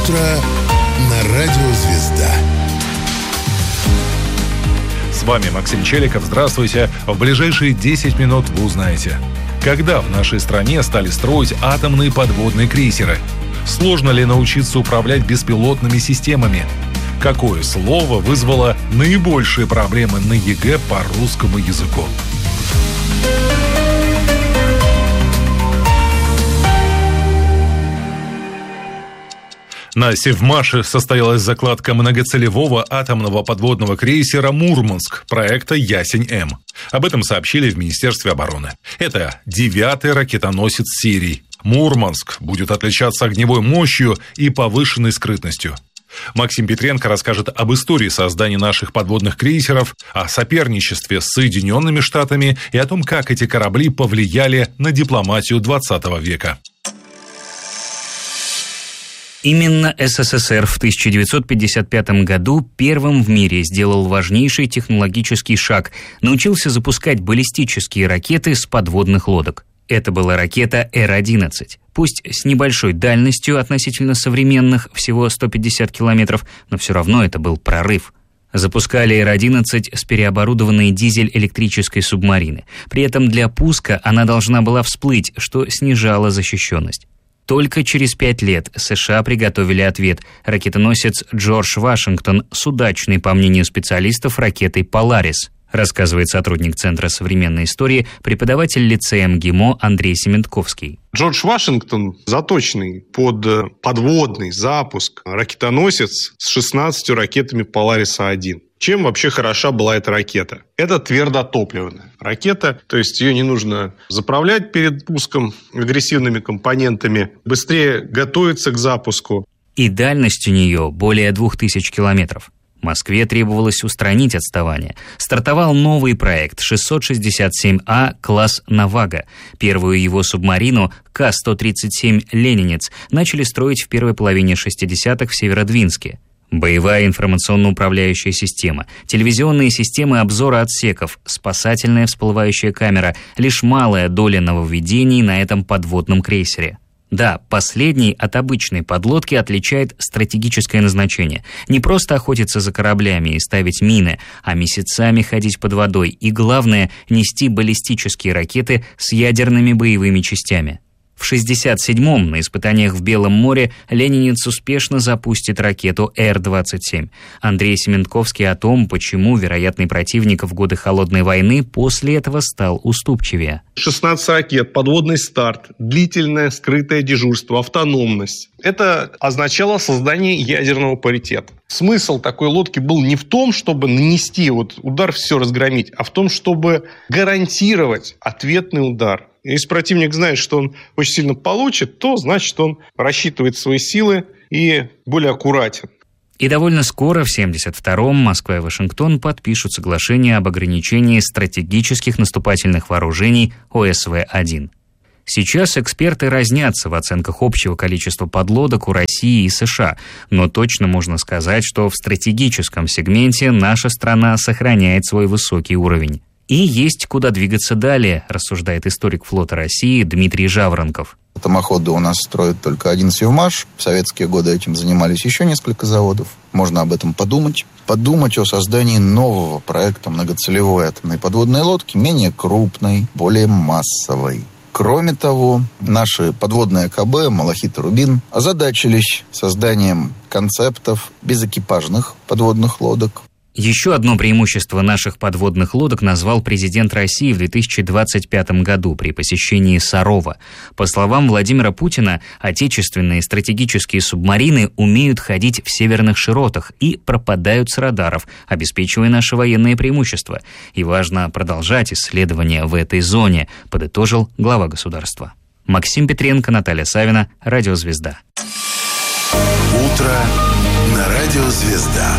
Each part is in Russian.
Утро на радио «Звезда». С вами Максим Челиков. Здравствуйте. В ближайшие 10 минут вы узнаете, когда в нашей стране стали строить атомные подводные крейсеры. Сложно ли научиться управлять беспилотными системами? Какое слово вызвало наибольшие проблемы на ЕГЭ по русскому языку? На Севмаше состоялась закладка многоцелевого атомного подводного крейсера «Мурманск» проекта «Ясень-М». Об этом сообщили в Министерстве обороны. Это 9-й ракетоносец серии. «Мурманск» будет отличаться огневой мощью и повышенной скрытностью. Максим Петренко расскажет об истории создания наших подводных крейсеров, о соперничестве с Соединенными Штатами и о том, как эти корабли повлияли на дипломатию 20 века. Именно СССР в 1955 году первым в мире сделал важнейший технологический шаг, научился запускать баллистические ракеты с подводных лодок. Это была ракета Р-11. Пусть с небольшой дальностью относительно современных, всего 150 километров, но все равно это был прорыв. Запускали Р-11 с переоборудованной дизель-электрической субмарины. При этом для пуска она должна была всплыть, что снижало защищенность. Только через 5 лет США приготовили ответ – ракетоносец Джордж Вашингтон с удачной, по мнению специалистов, ракетой «Поларис», рассказывает сотрудник Центра современной истории, преподаватель лицея МГИМО Андрей Сементковский. Джордж Вашингтон заточенный под подводный запуск ракетоносец с 16 ракетами «Полариса-1». Чем вообще хороша была эта ракета? Это твердотопливная ракета, то есть ее не нужно заправлять перед пуском агрессивными компонентами, быстрее готовиться к запуску. И дальность у нее более 2000 километров. Москве требовалось устранить отставание. Стартовал новый проект 667А класс «Навага». Первую его субмарину К-137 «Ленинец» начали строить в первой половине 60-х в Северодвинске. Боевая информационно-управляющая система, телевизионные системы обзора отсеков, спасательная всплывающая камера – лишь малая доля нововведений на этом подводном крейсере. Да, последний от обычной подлодки отличает стратегическое назначение. Не просто охотиться за кораблями и ставить мины, а месяцами ходить под водой и, главное, нести баллистические ракеты с ядерными боевыми частями. В 1967-м на испытаниях в Белом море «Ленинец» успешно запустит ракету Р-27. Андрей Сементковский о том, почему вероятный противник в годы Холодной войны после этого стал уступчивее. 16 ракет, подводный старт, длительное скрытое дежурство, автономность. Это означало создание ядерного паритета. Смысл такой лодки был не в том, чтобы нанести удар, все разгромить, а в том, чтобы гарантировать ответный удар. Если противник знает, что он очень сильно получит, то значит он рассчитывает свои силы и более аккуратен. И довольно скоро, в 1972-м, Москва и Вашингтон подпишут соглашение об ограничении стратегических наступательных вооружений ОСВ-1. Сейчас эксперты разнятся в оценках общего количества подлодок у России и США, но точно можно сказать, что в стратегическом сегменте наша страна сохраняет свой высокий уровень. И есть куда двигаться далее, рассуждает историк флота России Дмитрий Жаворонков. Атомоходы у нас строят только один Севмаш. В советские годы этим занимались еще несколько заводов. Можно об этом подумать. Подумать о создании нового проекта многоцелевой атомной подводной лодки, менее крупной, более массовой. Кроме того, наши подводные КБ «Малахит» и «Рубин» озадачились созданием концептов безэкипажных подводных лодок. Еще одно преимущество наших подводных лодок назвал президент России в 2025 году при посещении Сарова. По словам Владимира Путина, отечественные стратегические субмарины умеют ходить в северных широтах и пропадают с радаров, обеспечивая наше военное преимущество. И важно продолжать исследования в этой зоне, подытожил глава государства. Максим Петренко, Наталья Савина, Радио «Звезда». Утро на Радио «Звезда».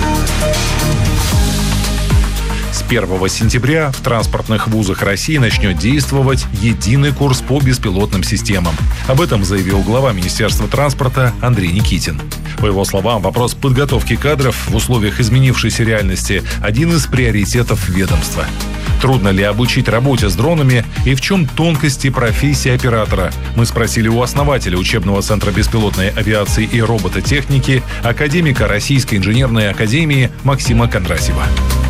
С 1 сентября в транспортных вузах России начнет действовать единый курс по беспилотным системам. Об этом заявил глава Министерства транспорта Андрей Никитин. По его словам, вопрос подготовки кадров в условиях изменившейся реальности – один из приоритетов ведомства. Трудно ли обучить работе с дронами и в чем тонкости профессии оператора? Мы спросили у основателя учебного центра беспилотной авиации и робототехники, академика Российской инженерной академии Максима Кондратьева.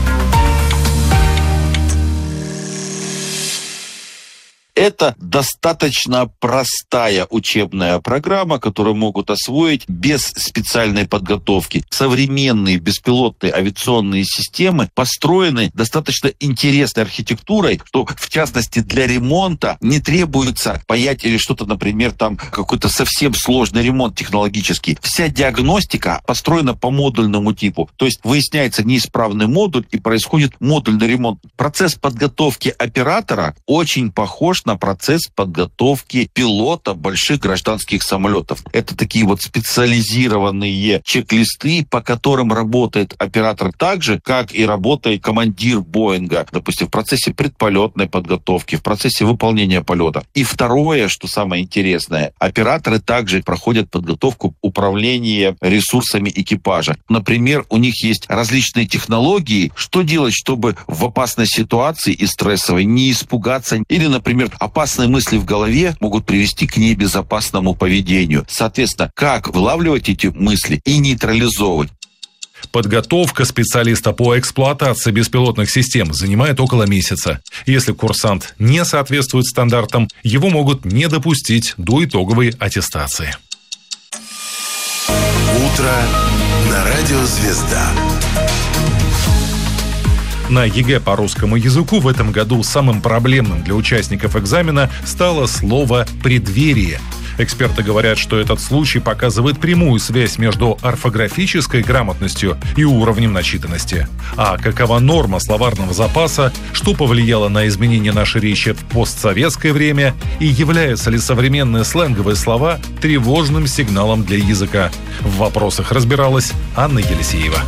Это достаточно простая учебная программа, которую могут освоить без специальной подготовки. Современные беспилотные авиационные системы построены достаточно интересной архитектурой, что, в частности, для ремонта не требуется паять или что-то, например, там какой-то совсем сложный ремонт технологический. Вся диагностика построена по модульному типу. То есть выясняется неисправный модуль и происходит модульный ремонт. Процесс подготовки оператора очень похож на процесс подготовки пилота больших гражданских самолетов. Это такие вот специализированные чек-листы, по которым работает оператор так же, как и работает командир Боинга, допустим, в процессе предполетной подготовки, в процессе выполнения полета. И второе, что самое интересное, операторы также проходят подготовку управления ресурсами экипажа. Например, у них есть различные технологии, что делать, чтобы в опасной ситуации и стрессовой не испугаться или, например, опасные мысли в голове могут привести к небезопасному поведению. Соответственно, как вылавливать эти мысли и нейтрализовывать? Подготовка специалиста по эксплуатации беспилотных систем занимает около месяца. Если курсант не соответствует стандартам, его могут не допустить до итоговой аттестации. Утро на радио «Звезда». На ЕГЭ по русскому языку в этом году самым проблемным для участников экзамена стало слово «преддверие». Эксперты говорят, что этот случай показывает прямую связь между орфографической грамотностью и уровнем начитанности. А какова норма словарного запаса, что повлияло на изменение нашей речи в постсоветское время и являются ли современные сленговые слова тревожным сигналом для языка? В вопросах разбиралась Анна Елисеева.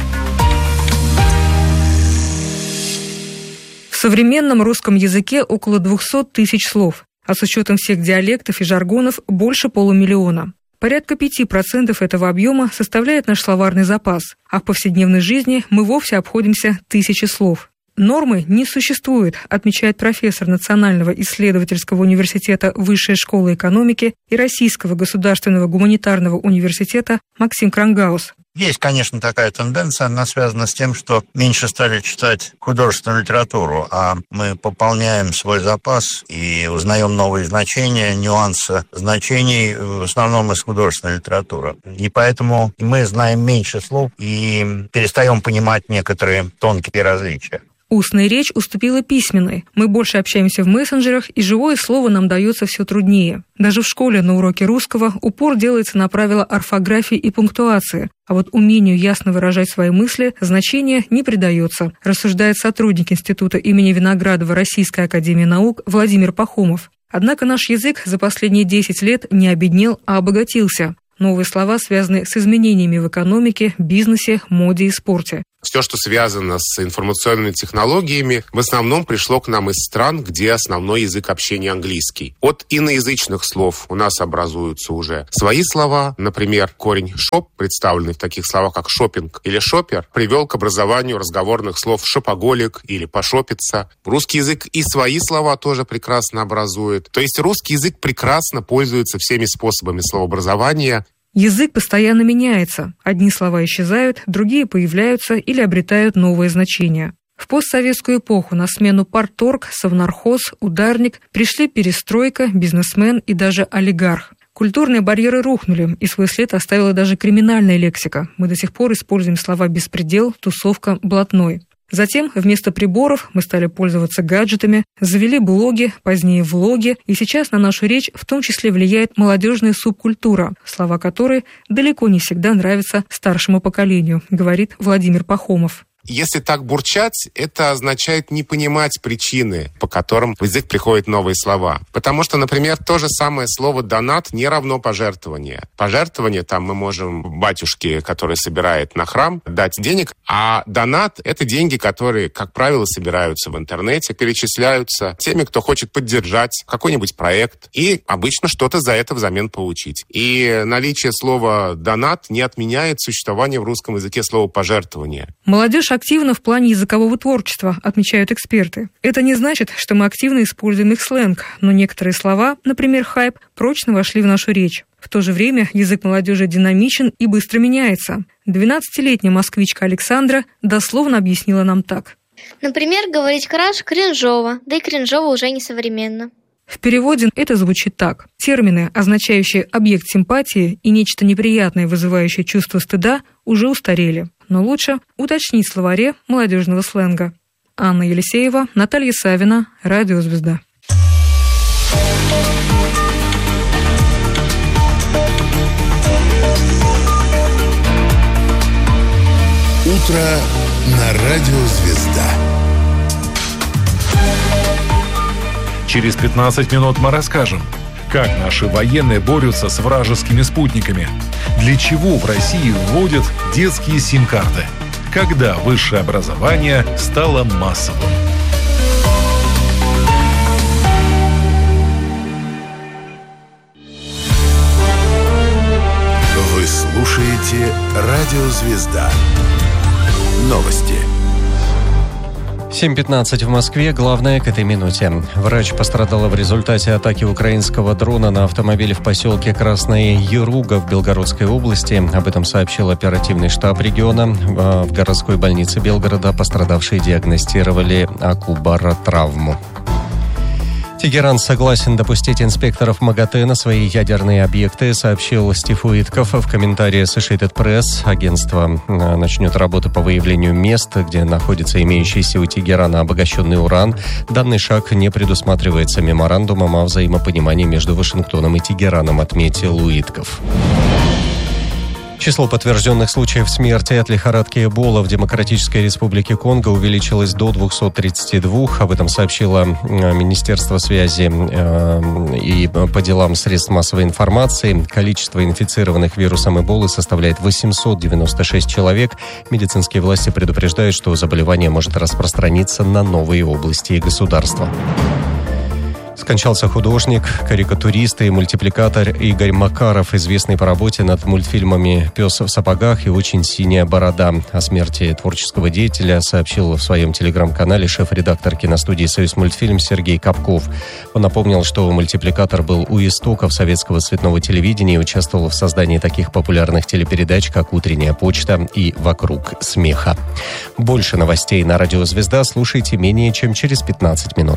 В современном русском языке около 200 тысяч слов, а с учетом всех диалектов и жаргонов больше 500 000. Порядка 5% этого объема составляет наш словарный запас, а в повседневной жизни мы вовсе обходимся 1000 слов. Нормы не существует, отмечает профессор Национального исследовательского университета Высшей школы экономики и Российского государственного гуманитарного университета Максим Крангаус. Есть, конечно, такая тенденция, она связана с тем, что меньше стали читать художественную литературу, а мы пополняем свой запас и узнаем новые значения, нюансы значений, в основном из художественной литературы. И поэтому мы знаем меньше слов и перестаем понимать некоторые тонкие различия. Устная речь уступила письменной. Мы больше общаемся в мессенджерах, и живое слово нам дается все труднее. Даже в школе на уроке русского упор делается на правила орфографии и пунктуации, а вот умению ясно выражать свои мысли значения не придается, рассуждает сотрудник Института имени Виноградова Российской академии наук Владимир Пахомов. Однако наш язык за последние 10 лет не обеднел, а обогатился. Новые слова связаны с изменениями в экономике, бизнесе, моде и спорте. Все, что связано с информационными технологиями, в основном пришло к нам из стран, где основной язык общения английский. От иноязычных слов у нас образуются уже свои слова. Например, корень «шоп», представленный в таких словах, как «шопинг» или «шопер», привел к образованию разговорных слов «шопоголик» или «пошопиться». Русский язык и свои слова тоже прекрасно образует. То есть русский язык прекрасно пользуется всеми способами словообразования. Язык постоянно меняется. Одни слова исчезают, другие появляются или обретают новые значения. В постсоветскую эпоху на смену парторг, совнархоз, ударник пришли перестройка, бизнесмен и даже олигарх. Культурные барьеры рухнули, и свой след оставила даже криминальная лексика. Мы до сих пор используем слова «беспредел», «тусовка», «блатной». Затем вместо приборов мы стали пользоваться гаджетами, завели блоги, позднее влоги, и сейчас на нашу речь в том числе влияет молодежная субкультура, слова которой далеко не всегда нравятся старшему поколению, говорит Владимир Пахомов. Если так бурчать, это означает не понимать причины, по которым в язык приходят новые слова. Потому что, например, то же самое слово «донат» не равно пожертвование. Пожертвование, там мы можем батюшке, который собирает на храм, дать денег, а донат – это деньги, которые, как правило, собираются в интернете, перечисляются теми, кто хочет поддержать какой-нибудь проект, и обычно что-то за это взамен получить. И наличие слова «донат» не отменяет существование в русском языке слова «пожертвование». Молодежь активна в плане языкового творчества, отмечают эксперты. Это не значит, что мы активно используем их сленг, но некоторые слова, например, хайп, прочно вошли в нашу речь. В то же время язык молодежи динамичен и быстро меняется. 12-летняя москвичка Александра дословно объяснила нам так. Например, говорить «краш» кринжово, да и кринжово уже не современно. В переводе это звучит так. Термины, означающие объект симпатии и нечто неприятное, вызывающее чувство стыда, уже устарели. Но лучше уточнить в словаре молодежного сленга. Анна Елисеева, Наталья Савина, Радио «Звезда». Утро на Радио «Звезда». Через 15 минут мы расскажем, как наши военные борются с вражескими спутниками, для чего в России вводят детские сим-карты, когда высшее образование стало массовым. Вы слушаете Радио «Звезда». Новости. 7:15 в Москве. Главное к этой минуте. Врач пострадала в результате атаки украинского дрона на автомобиль в поселке Красная Яруга в Белгородской области. Об этом сообщил оперативный штаб региона. В городской больнице Белгорода пострадавшие диагностировали акубаротравму. Тегеран согласен допустить инспекторов МАГАТЭ на свои ядерные объекты, сообщил Стив Уитков в комментарии Associated Press. Агентство начнет работу по выявлению мест, где находится имеющийся у Тегерана обогащенный уран. Данный шаг не предусматривается меморандумом о взаимопонимании между Вашингтоном и Тегераном, отметил Уитков. Число подтвержденных случаев смерти от лихорадки Эбола в Демократической Республике Конго увеличилось до 232. Об этом сообщило Министерство связи и по делам средств массовой информации. Количество инфицированных вирусом Эболы составляет 896 человек. Медицинские власти предупреждают, что заболевание может распространиться на новые области и государства. Скончался художник, карикатурист и мультипликатор Игорь Макаров, известный по работе над мультфильмами «Пес в сапогах» и «Очень синяя борода». О смерти творческого деятеля сообщил в своем телеграм-канале шеф-редактор киностудии «Союзмультфильм» Сергей Капков. Он напомнил, что мультипликатор был у истоков советского цветного телевидения и участвовал в создании таких популярных телепередач, как «Утренняя почта» и «Вокруг смеха». Больше новостей на Радио «Звезда» слушайте менее чем через 15 минут.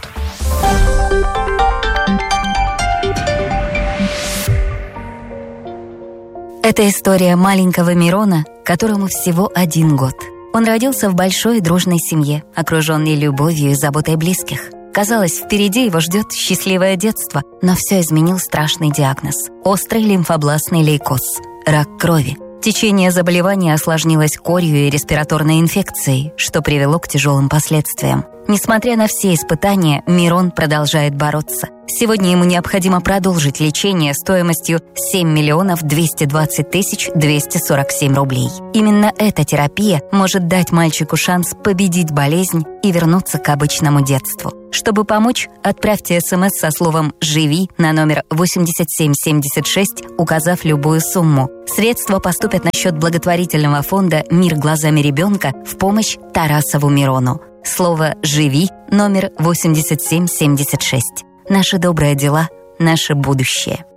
Это история маленького Мирона, которому всего 1 год. Он родился в большой дружной семье, окруженный любовью и заботой близких. Казалось, впереди его ждет счастливое детство, но все изменил страшный диагноз – острый лимфобластный лейкоз – рак крови. Течение заболевания осложнилось корью и респираторной инфекцией, что привело к тяжелым последствиям. Несмотря на все испытания, Мирон продолжает бороться. Сегодня ему необходимо продолжить лечение стоимостью 7 220 247 рублей. Именно эта терапия может дать мальчику шанс победить болезнь и вернуться к обычному детству. Чтобы помочь, отправьте СМС со словом «Живи» на номер 8776, указав любую сумму. Средства поступят на счет благотворительного фонда «Мир глазами ребенка» в помощь Тарасову Мирону. Слово «Живи» номер 8776. Наши добрые дела, наше будущее.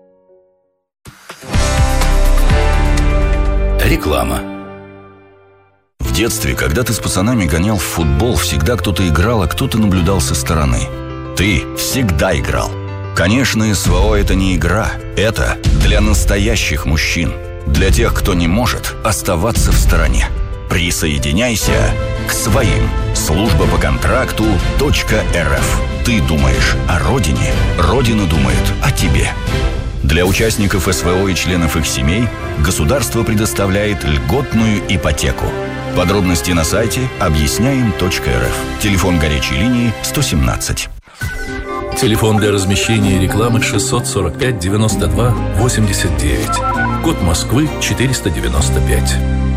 Реклама. В детстве, когда ты с пацанами гонял в футбол, всегда кто-то играл, а кто-то наблюдал со стороны. Ты всегда играл. Конечно, СВО – это не игра. Это для настоящих мужчин. Для тех, кто не может оставаться в стороне. Присоединяйся к своим. Служба по контракту .рф. Ты думаешь о родине, Родина думает о тебе. Для участников СВО и членов их семей государство предоставляет льготную ипотеку. Подробности на сайте объясняем.рф. Телефон горячей линии 117. Телефон для размещения рекламы 645 92 89. Код Москвы 495.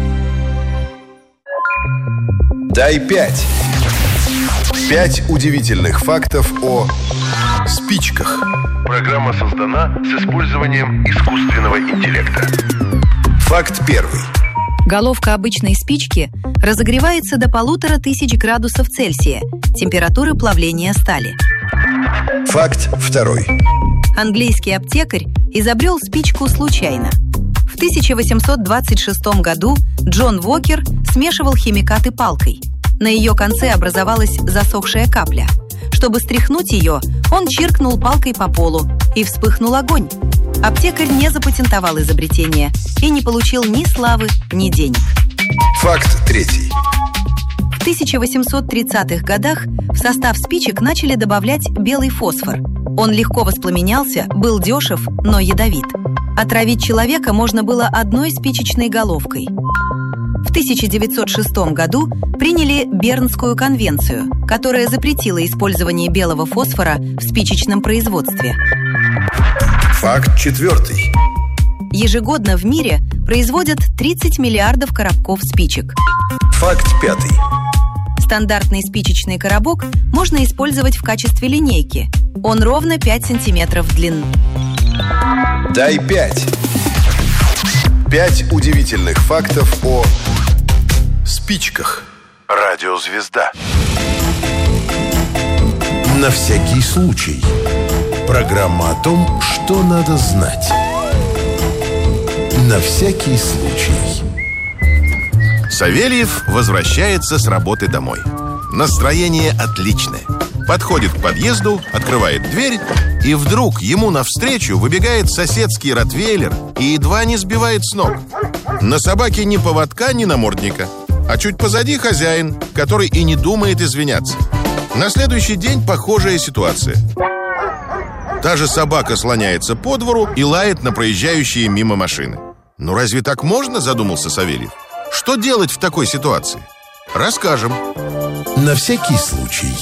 Дай 5. 5 удивительных фактов о спичках. Программа создана с использованием искусственного интеллекта. Факт первый. Головка обычной спички разогревается до 1500 градусов Цельсия, температуры плавления стали. Факт второй. Английский аптекарь изобрел спичку случайно. В 1826 году Джон Уокер смешивал химикаты палкой. На ее конце образовалась засохшая капля. Чтобы стряхнуть ее, он чиркнул палкой по полу, и вспыхнул огонь. Аптекарь не запатентовал изобретение и не получил ни славы, ни денег. Факт третий. В 1830-х годах в состав спичек начали добавлять белый фосфор. Он легко воспламенялся, был дешев, но ядовит. Отравить человека можно было одной спичечной головкой. В 1906 году приняли Бернскую конвенцию, которая запретила использование белого фосфора в спичечном производстве. Факт четвертый. Ежегодно в мире производят 30 миллиардов коробков спичек. Факт пятый. Стандартный спичечный коробок можно использовать в качестве линейки. Он ровно 5 сантиметров в длину. Дай 5. 5 удивительных фактов о спичках. Радиозвезда. На всякий случай. Программа о том, что надо знать. На всякий случай. Савельев возвращается с работы домой. Настроение отличное. Подходит к подъезду, открывает дверь, и вдруг ему навстречу выбегает соседский ротвейлер и едва не сбивает с ног. На собаке ни поводка, ни намордника, а чуть позади хозяин, который и не думает извиняться. На следующий день похожая ситуация. Та же собака слоняется по двору и лает на проезжающие мимо машины. Ну разве так можно, задумался Савельев? Что делать в такой ситуации? Расскажем. На всякий случай.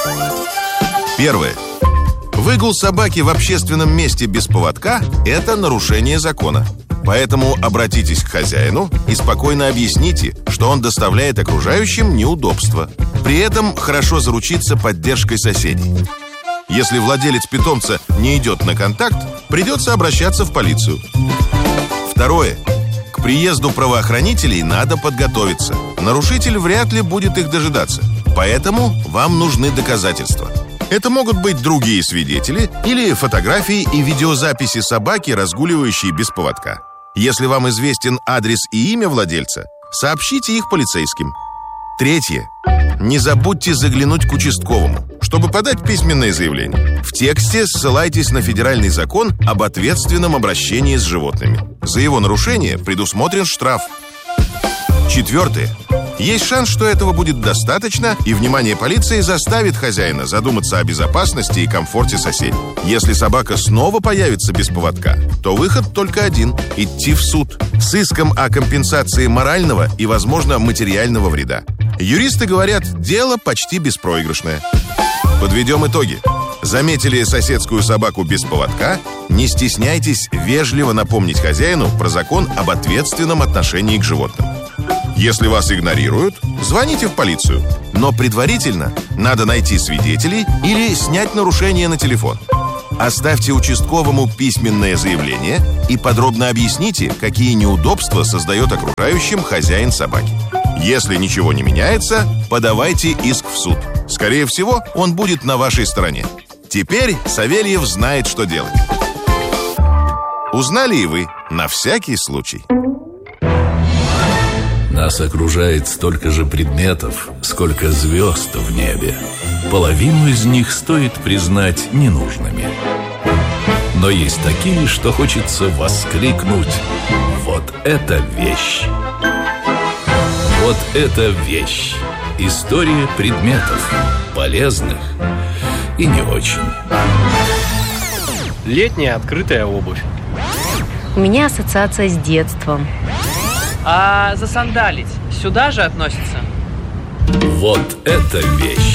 Первое. Выгул собаки в общественном месте без поводка – это нарушение закона. Поэтому обратитесь к хозяину и спокойно объясните, что он доставляет окружающим неудобства. При этом хорошо заручиться поддержкой соседей. Если владелец питомца не идет на контакт, придется обращаться в полицию. Второе. К приезду правоохранителей надо подготовиться. Нарушитель вряд ли будет их дожидаться. Поэтому вам нужны доказательства. Это могут быть другие свидетели или фотографии и видеозаписи собаки, разгуливающей без поводка. Если вам известен адрес и имя владельца, сообщите их полицейским. Третье. Не забудьте заглянуть к участковому, чтобы подать письменное заявление. В тексте ссылайтесь на федеральный закон об ответственном обращении с животными. За его нарушение предусмотрен штраф. Четвертое. Есть шанс, что этого будет достаточно, и внимание полиции заставит хозяина задуматься о безопасности и комфорте соседей. Если собака снова появится без поводка, то выход только один – идти в суд с иском о компенсации морального и, возможно, материального вреда. Юристы говорят, дело почти беспроигрышное. Подведем итоги. Заметили соседскую собаку без поводка? Не стесняйтесь вежливо напомнить хозяину про закон об ответственном отношении к животным. Если вас игнорируют, звоните в полицию. Но предварительно надо найти свидетелей или снять нарушение на телефон. Оставьте участковому письменное заявление и подробно объясните, какие неудобства создает окружающим хозяин собаки. Если ничего не меняется, подавайте иск в суд. Скорее всего, он будет на вашей стороне. Теперь Савельев знает, что делать. Узнали и вы, на всякий случай. Нас окружает столько же предметов, сколько звезд в небе. Половину из них стоит признать ненужными. Но есть такие, что хочется воскликнуть: вот это вещь! Вот это вещь! История предметов, полезных и не очень. Летняя открытая обувь. У меня ассоциация с детством. А засандалить сюда же относится. Вот это вещь.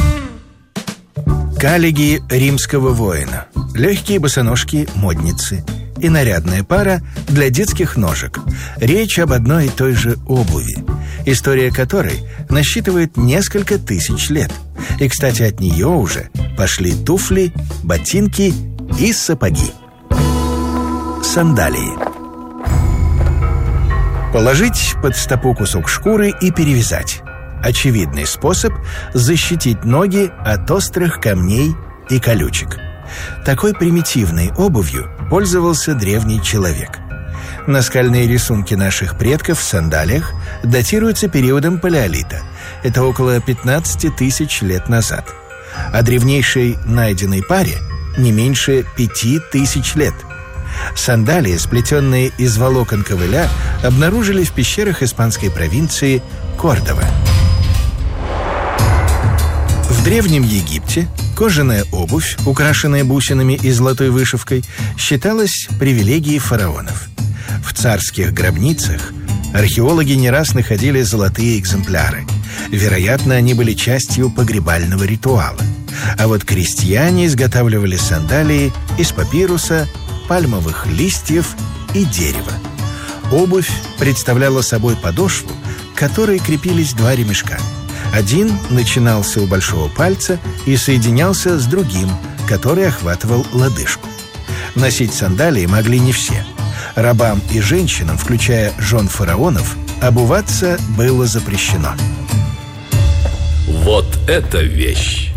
Каллиги римского воина. Легкие босоножки модницы. И нарядная пара для детских ножек. Речь об одной и той же обуви, история которой насчитывает несколько тысяч лет. И, кстати, от нее уже пошли туфли, ботинки и сапоги. Сандалии. Положить под стопу кусок шкуры и перевязать. Очевидный способ защитить ноги от острых камней и колючек. Такой примитивной обувью пользовался древний человек. Наскальные рисунки наших предков в сандалиях датируются периодом палеолита. Это около 15 тысяч лет назад. А древнейшей найденной паре не меньше 5000 лет. Сандалии, сплетенные из волокон ковыля, обнаружили в пещерах испанской провинции Кордова. В Древнем Египте кожаная обувь, украшенная бусинами и золотой вышивкой, считалась привилегией фараонов. В царских гробницах археологи не раз находили золотые экземпляры. Вероятно, они были частью погребального ритуала. А вот крестьяне изготавливали сандалии из папируса, пальмовых листьев и дерева. Обувь представляла собой подошву, к которой крепились два ремешка. Один начинался у большого пальца и соединялся с другим, который охватывал лодыжку. Носить сандалии могли не все. Рабам и женщинам, включая жен фараонов, обуваться было запрещено. Вот это вещь!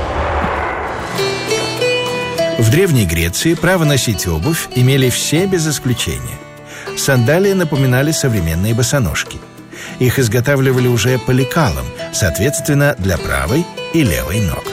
В Древней Греции право носить обувь имели все без исключения. Сандалии напоминали современные босоножки. Их изготавливали уже по лекалам, соответственно, для правой и левой ног.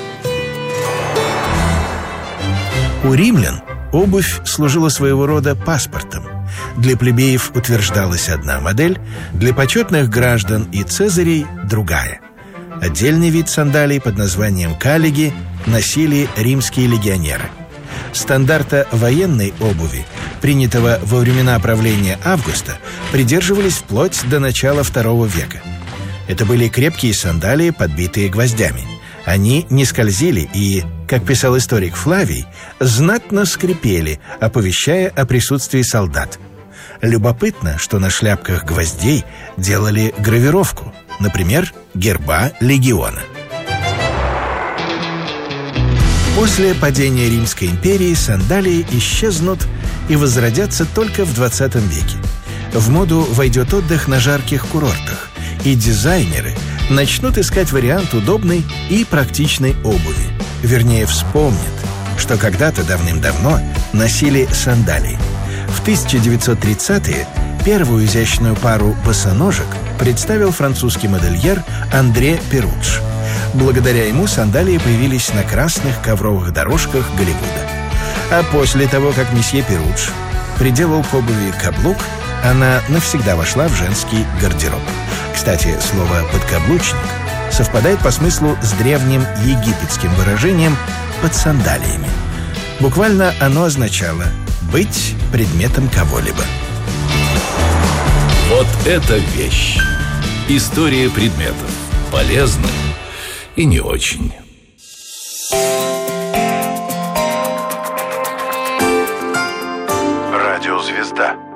У римлян обувь служила своего рода паспортом. Для плебеев утверждалась одна модель, для почетных граждан и цезарей – другая. Отдельный вид сандалий под названием каллиги носили римские легионеры. Стандарта военной обуви, принятого во времена правления Августа, придерживались вплоть до начала II века. Это были крепкие сандалии, подбитые гвоздями. Они не скользили и, как писал историк Флавий, знатно скрипели, оповещая о присутствии солдат. Любопытно, что на шляпках гвоздей делали гравировку, например, герба легиона. После падения Римской империи сандалии исчезнут и возродятся только в 20 веке. В моду войдет отдых на жарких курортах, и дизайнеры начнут искать вариант удобной и практичной обуви. Вернее, вспомнят, что когда-то давным-давно носили сандалии. В 1930-е первую изящную пару босоножек представил французский модельер Андре Перудж. Благодаря ему сандалии появились на красных ковровых дорожках Голливуда. А после того, как месье Перудж приделал к обуви каблук, она навсегда вошла в женский гардероб. Кстати, слово «подкаблучник» совпадает по смыслу с древним египетским выражением «под сандалиями». Буквально оно означало «быть предметом кого-либо». Вот это вещь! История предметов. Полезна и не очень. Радиозвезда.